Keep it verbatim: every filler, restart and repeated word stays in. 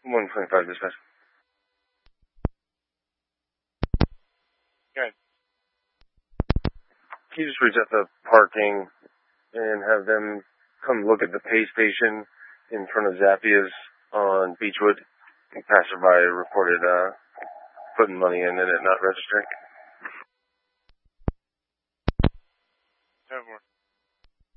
one twenty-five dispatch. Okay. Can you just reach out to parking and have them come look at the pay station in front of Zappia's on Beechwood? The passerby reported uh, putting money in and it not registering.